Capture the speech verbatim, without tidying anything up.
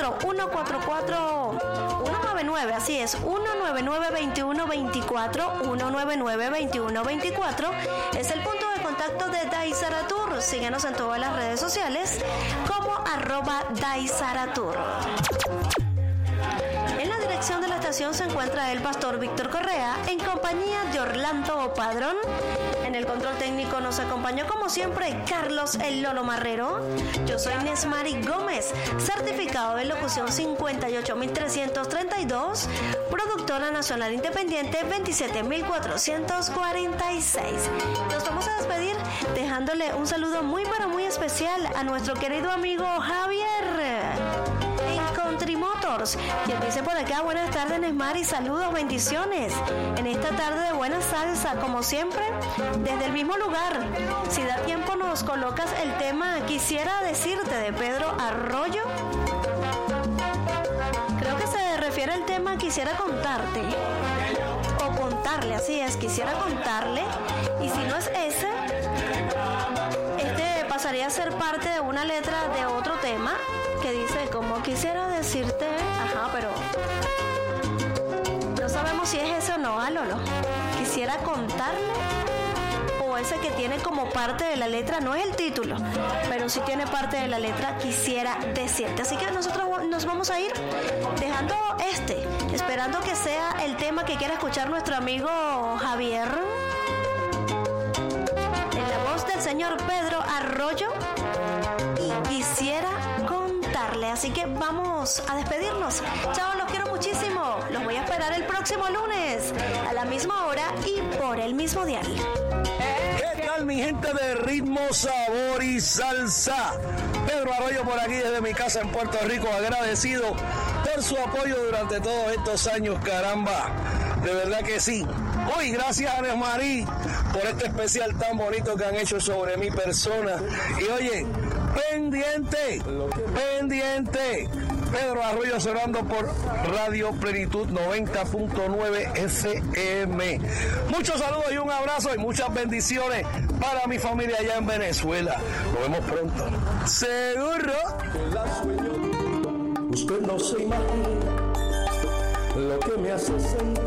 cuatro uno cuatro cuatro uno nueve nueve, así es, uno nueve nueve, veintiuno veinticuatro, uno nueve nueve, veintiuno veinticuatro, es el punto de contacto de Daisaratur. Síguenos en todas las redes sociales como arroba Daisaratur. En la dirección de la estación se encuentra el pastor Víctor Correa en compañía de Orlando Padrón. En el control técnico nos acompañó como siempre Carlos El Lolo Marrero. Yo soy Nesmari Gómez, certificado de locución cincuenta y ocho mil trescientos treinta y dos, productora nacional independiente veintisiete mil cuatrocientos cuarenta y seis. Nos vamos a despedir dejándole un saludo muy pero muy especial a nuestro querido amigo Javier en Country Motors, quien dice por acá: buenas tardes Nesmari, saludos, bendiciones en esta tarde de buena salsa, como siempre desde el mismo lugar. Si da tiempo nos colocas el tema Quisiera Decirte de Pedro Arroyo. Creo que se refiere al tema Quisiera Contarte o Contarle, así es, Quisiera Contarle. Y si no es ese, este pasaría a ser parte de una letra de otro tema que dice como quisiera decirte, ajá, pero no sabemos si es ese o no, ¿ah, Lolo? Quisiera contarle, o ese que tiene como parte de la letra, no es el título, pero sí tiene parte de la letra, quisiera decirte. Así que nosotros nos vamos a ir dejando este, esperando que sea el tema que quiera escuchar nuestro amigo Javier, en la voz del señor Pedro Arroyo, y quisiera contarle. Así que vamos a despedirnos. Chao, los quiero muchísimo. Los voy a esperar el próximo lunes a la misma hora y por el mismo dial. ¿Qué tal, mi gente de Ritmo, Sabor y Salsa? Pedro Arroyo por aquí desde mi casa en Puerto Rico, agradecido por su apoyo durante todos estos años, caramba, de verdad que sí. Hoy, gracias a Nesmari por este especial tan bonito que han hecho sobre mi persona. Y oye, pendiente, pendiente, Pedro Arroyo sonando por Radio Plenitud noventa punto nueve F M. Muchos saludos y un abrazo y muchas bendiciones para mi familia allá en Venezuela. Nos vemos pronto. Seguro. Usted no se imagina lo que me hace sentir